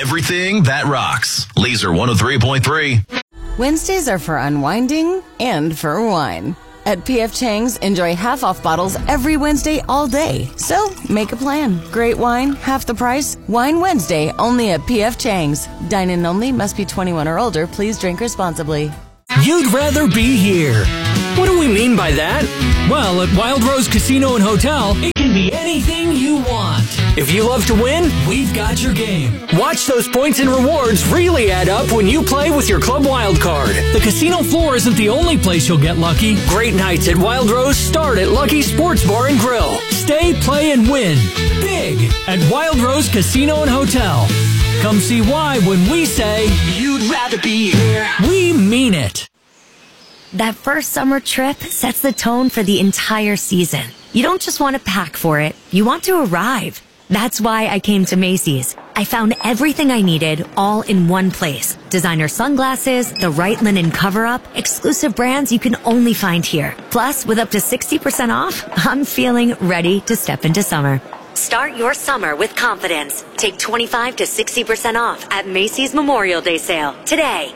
everything that rocks. Laser 103.3. Wednesdays are for unwinding and for wine. At P.F. Chang's, enjoy half-off bottles every Wednesday all day. So, make a plan. Great wine, half the price. Wine Wednesday, only at P.F. Chang's. Dine-in only, must be 21 or older. Please drink responsibly. You'd rather be here. What do we mean by that? Well, at Wild Rose Casino and Hotel, it can be anything you want. If you love to win, we've got your game. Watch those points and rewards really add up when you play with your Club Wild card. The casino floor isn't the only place you'll get lucky. Great nights at Wild Rose start at Lucky Sports Bar and Grill. Stay, play, and win big at Wild Rose Casino and Hotel. Come see why when we say, you'd rather be here. We mean it. That first summer trip sets the tone for the entire season. You don't just want to pack for it, you want to arrive. That's why I came to Macy's. I found everything I needed all in one place. Designer sunglasses, the right linen cover-up, exclusive brands you can only find here. Plus, with up to 60% off, I'm feeling ready to step into summer. Start your summer with confidence. Take 25 to 60% off at Macy's Memorial Day sale today.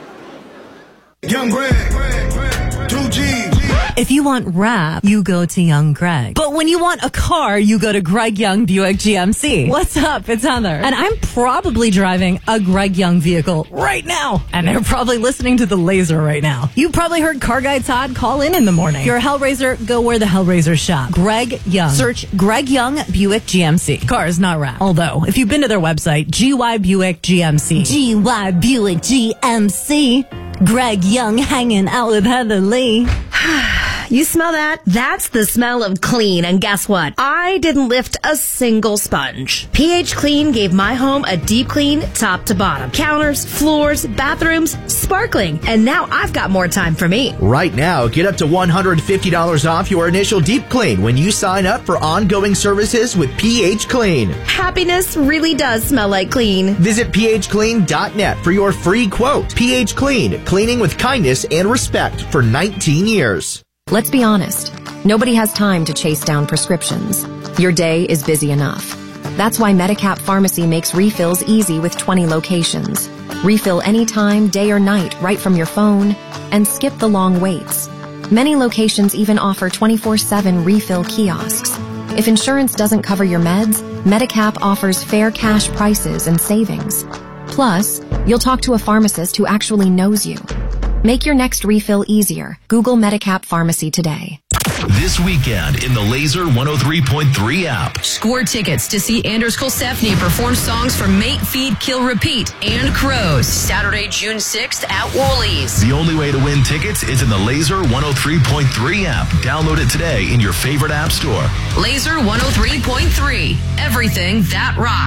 Young Greg, 2G. If you want rap, you go to Young Greg. But when you want a car, you go to Greg Young Buick GMC. What's up? It's Heather. And I'm probably driving a Greg Young vehicle right now. And they're probably listening to the Laser right now. You probably heard Car Guy Todd call in the morning. If you're a Hellraiser, go where the Hellraisers shop. Greg Young. Search Greg Young Buick GMC. Cars, not rap. Although, if you've been to their website, GY Buick GMC. GY Buick GMC. Greg Young hanging out with Heather Lee. You smell that? That's the smell of clean. And guess what? I didn't lift a single sponge. pH Clean gave my home a deep clean top to bottom. Counters, floors, bathrooms, sparkling. And now I've got more time for me. Right now, get up to $150 off your initial deep clean when you sign up for ongoing services with pH Clean. Happiness really does smell like clean. Visit phclean.net for your free quote. pH Clean, cleaning with kindness and respect for 19 years. Let's be honest. Nobody has time to chase down prescriptions. Your day is busy enough. That's why Medicap Pharmacy makes refills easy with 20 locations. Refill anytime, day or night, right from your phone, and skip the long waits. Many locations even offer 24/7 refill kiosks. If insurance doesn't cover your meds, Medicap offers fair cash prices and savings. Plus, you'll talk to a pharmacist who actually knows you. Make your next refill easier. Google Medicap Pharmacy today. This weekend in the Laser 103.3 app. Score tickets to see Anders Kolsefny perform songs from Mate, Feed, Kill, Repeat, and Crows. Saturday, June 6th at Woolies. The only way to win tickets is in the Laser 103.3 app. Download it today in your favorite app store. Laser 103.3. Everything that rocks.